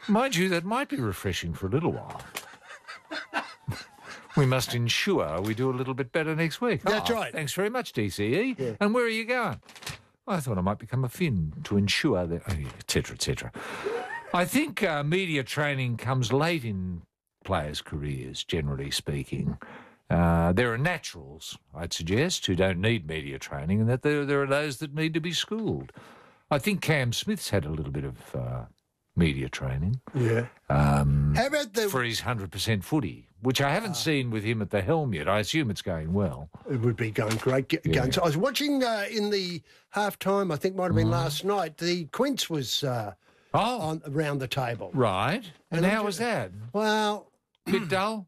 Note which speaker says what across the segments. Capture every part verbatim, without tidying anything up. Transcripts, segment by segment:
Speaker 1: Mind you, that might be refreshing for a little while. We must ensure we do a little bit better next week.
Speaker 2: That's
Speaker 1: oh,
Speaker 2: right.
Speaker 1: Thanks very much, D C E.
Speaker 2: Yeah.
Speaker 1: And where are you going? I thought I might become a Finn to ensure that, oh, yeah, et cetera, et cetera. I think uh, media training comes late in players' careers, generally speaking. Uh, there are naturals, I'd suggest, who don't need media training, and that there, there are those that need to be schooled. I think Cam Smith's had a little bit of uh, media training.
Speaker 2: Yeah.
Speaker 1: Um,
Speaker 2: How about the...
Speaker 1: for his one hundred percent footy, which I haven't uh, seen with him at the helm yet. I assume it's going well.
Speaker 2: It would be going great.
Speaker 1: Yeah.
Speaker 2: Going. I was watching uh, in the half-time, I think might have been mm. last night, the Quince was uh,
Speaker 1: oh.
Speaker 2: on around the table.
Speaker 1: Right. And, and how was that?
Speaker 2: Well...
Speaker 1: Bit dull?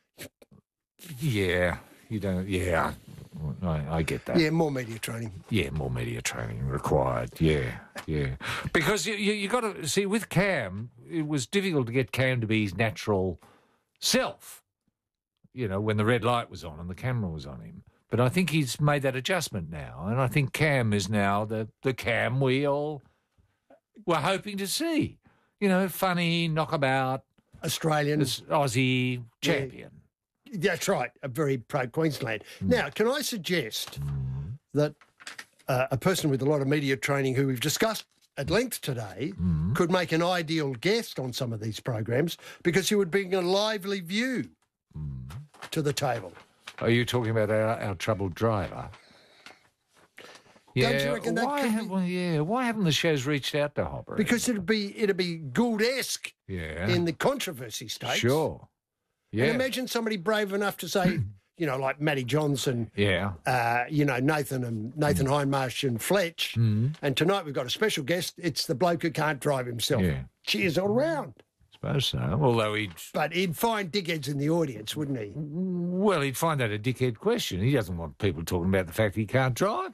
Speaker 1: Yeah. You don't... Yeah. I, I get that.
Speaker 2: Yeah, more media training.
Speaker 1: Yeah, more media training required. Yeah, yeah. Because you you, you got to see with Cam, it was difficult to get Cam to be his natural self. You know, when the red light was on and the camera was on him. But I think he's made that adjustment now, and I think Cam is now the the Cam we all were hoping to see. You know, funny, knockabout,
Speaker 2: Australian,
Speaker 1: Aussie champion.
Speaker 2: Yeah. That's right, a very proud Queensland. Mm. Now, can I suggest mm. that uh, a person with a lot of media training who we've discussed at length today mm. could make an ideal guest on some of these programs because he would bring a lively view mm. to the table.
Speaker 1: Are you talking about our, our troubled driver?
Speaker 2: Yeah. Don't you reckon that
Speaker 1: why
Speaker 2: could
Speaker 1: have,
Speaker 2: be...
Speaker 1: well, yeah, why haven't the shows reached out to Hopper?
Speaker 2: Because it'd be it'd be Gould-esque
Speaker 1: yeah.
Speaker 2: in the controversy stakes.
Speaker 1: Sure. Yeah.
Speaker 2: And imagine somebody brave enough to say, you know, like Matty Johnson,
Speaker 1: yeah,
Speaker 2: uh, you know, Nathan and Nathan mm. Hindmarsh and Fletch. Mm. And tonight we've got a special guest. It's the bloke who can't drive himself.
Speaker 1: Yeah.
Speaker 2: Cheers all round.
Speaker 1: I suppose so. Although he'd...
Speaker 2: But he'd find dickheads in the audience, wouldn't he?
Speaker 1: Well, he'd find that a dickhead question. He doesn't want people talking about the fact he can't drive.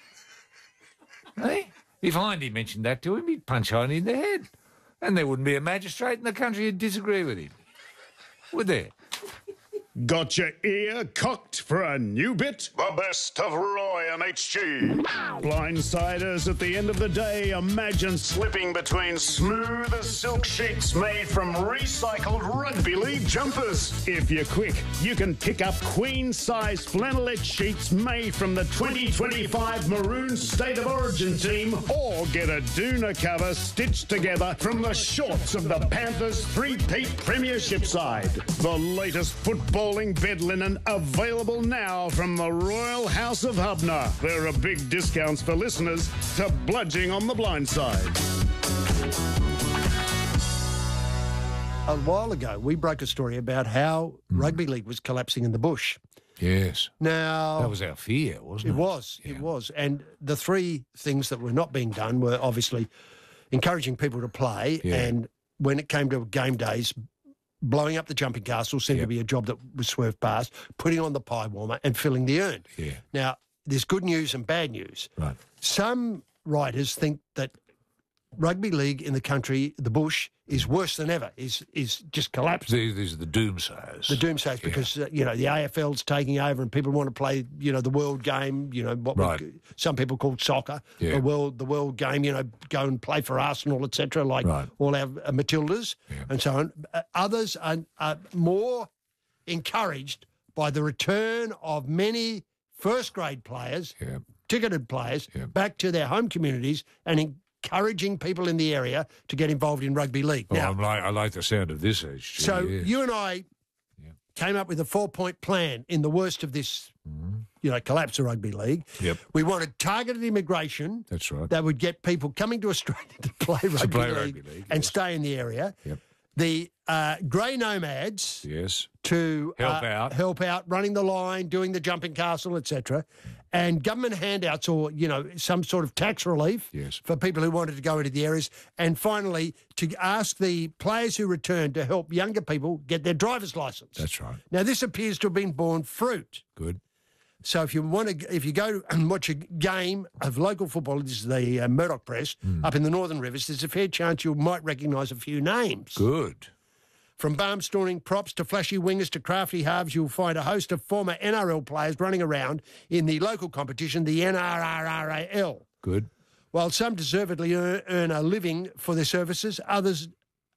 Speaker 1: Hey? If Hindy mentioned that to him, he'd punch Hindy in the head. And there wouldn't be a magistrate in the country who'd disagree with him. Would there?
Speaker 3: Got your ear cocked for a new bit?
Speaker 4: The best of Roy and H G.
Speaker 3: Blindsiders at the end of the day, imagine
Speaker 4: slipping between smooth as silk sheets made from recycled rugby league jumpers.
Speaker 3: If you're quick, you can pick up queen-size flannelette sheets made from the twenty twenty-five Maroon State of Origin team, or get a doona cover stitched together from the shorts of the Panthers three-peat premiership side. The latest football bed linen available now from the Royal House of Hubner. There are big discounts for listeners to Bludging on the Blind Side.
Speaker 2: A while ago, we broke a story about how mm. rugby league was collapsing in the bush.
Speaker 1: Yes.
Speaker 2: Now...
Speaker 1: That was our fear, wasn't it?
Speaker 2: It was. Yeah. It was. And the three things that were not being done were obviously encouraging people to play, yeah. and when it came to game days, blowing up the jumping castle seemed yep. to be a job that was swerved past, putting on the pie warmer and filling the urn.
Speaker 1: Yeah.
Speaker 2: Now, there's good news and bad news.
Speaker 1: Right.
Speaker 2: Some writers think that rugby league in the country, the bush, is worse than ever, is is just collapsed.
Speaker 1: These, these are the doomsayers.
Speaker 2: The doomsayers, yeah. because, uh, you know, the A F L's taking over and people want to play, you know, the world game, you know, what
Speaker 1: right.
Speaker 2: we, some people call soccer,
Speaker 1: yeah.
Speaker 2: the world the world game, you know, go and play for Arsenal, et cetera, like
Speaker 1: right.
Speaker 2: all our uh, Matildas
Speaker 1: yeah.
Speaker 2: and so on. Uh, others are, are more encouraged by the return of many first-grade players,
Speaker 1: yeah.
Speaker 2: ticketed players,
Speaker 1: yeah.
Speaker 2: back to their home communities and in, encouraging people in the area to get involved in rugby league.
Speaker 1: Oh,
Speaker 2: now,
Speaker 1: I'm like, I like the sound of this, H G.
Speaker 2: So
Speaker 1: yes.
Speaker 2: you and I yeah. came up with a four-point plan in the worst of this, mm. you know, collapse of rugby league.
Speaker 1: Yep.
Speaker 2: We wanted targeted immigration.
Speaker 1: That's right.
Speaker 2: That would get people coming to Australia to play rugby,
Speaker 1: to play
Speaker 2: league,
Speaker 1: rugby league
Speaker 2: and
Speaker 1: yes.
Speaker 2: stay in the area.
Speaker 1: Yep.
Speaker 2: The uh, grey nomads.
Speaker 1: Yes.
Speaker 2: To
Speaker 1: help
Speaker 2: uh,
Speaker 1: out,
Speaker 2: help out, running the line, doing the jumping castle, et cetera, and government handouts or you know some sort of tax relief
Speaker 1: yes.
Speaker 2: for people who wanted to go into the areas, and finally to ask the players who returned to help younger people get their driver's license.
Speaker 1: That's right.
Speaker 2: Now this appears to have been borne fruit.
Speaker 1: Good.
Speaker 2: So if you want to, if you go and watch a game of local football, this is the uh, Murdoch Press mm. up in the Northern Rivers, there's a fair chance you might recognise a few names.
Speaker 1: Good.
Speaker 2: From barnstorming props to flashy wingers to crafty halves, you'll find a host of former N R L players running around in the local competition, the N R R A L.
Speaker 1: Good.
Speaker 2: While some deservedly earn a living for their services, others